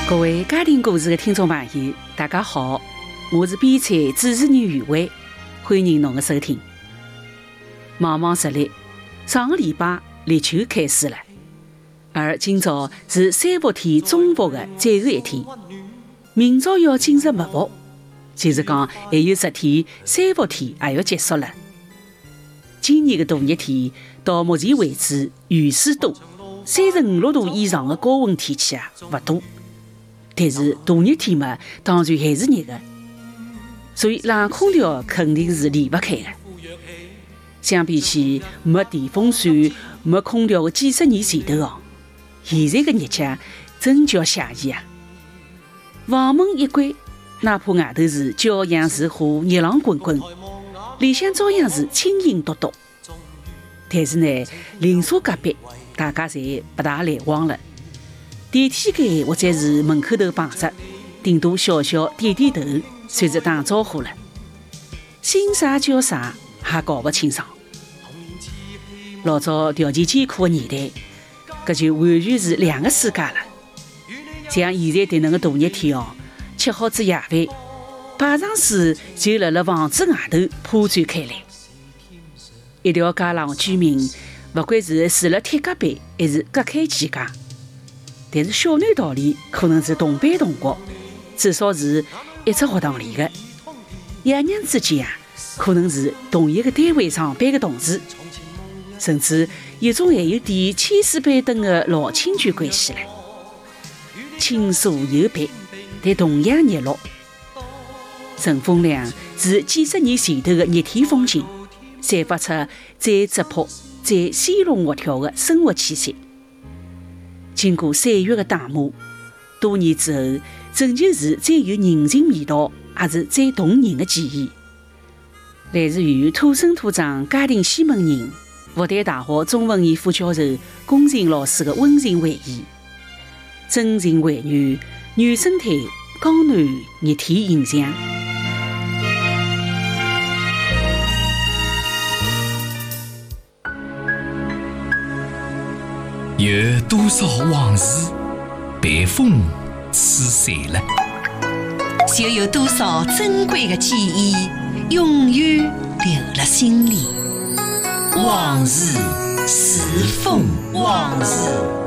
各位家庭故事的听众朋友，大家好，我是编采主持人余伟，欢迎侬的收听。茫茫日历，上个礼拜立秋开始了，而今朝是三伏天中伏的最后一天，明朝要进入末伏，就是讲还有10天，三伏天也要结束了。今年的大热天到目前为止雨水多，35、6度以上的高温天气不多。但是大热天嘛，当然还是热的，所以冷空调肯定是离不开的。相比起没电风扇、没空调的几十年前头现在的日脚真叫写意啊！房门一关，哪怕外头是骄阳似火、热浪滚滚，里向照样是清阴笃笃。但是呢，邻舍隔壁大家侪不大来往了。电梯间或者是门口头碰着，顶多笑笑点点头，算是打招呼了。姓啥叫啥还搞不清爽。老早条件艰苦的年代，搿就完全是两个世界了。像现在迭能个大热天吃好子夜饭，摆上水就辣房子外头铺展开来。一条街上的居民，不管是住辣铁隔壁还是隔开几家，但是小囡道理可能是同班同学，至少是一只学堂里的。爷娘之间可能是同一个单位上班的同事，甚至有种还有点千丝板凳的老亲眷关系了。亲疏有别，但同样热络。陈风凉是几十年前头的热天风情，散发出最质朴、最鲜龙活跳的生活气息。经过岁月的打磨，多年之后，仍旧是最有人情味道，也是最动人的记忆。来自于土生土长嘉定西门人、复旦大学中文系副教授龚晴老师的温情回忆，真情还原原生态江南热天印象。 有多少往事被风吹散了？ 就有多少珍贵的记忆永远留了心里。往事是风，往事。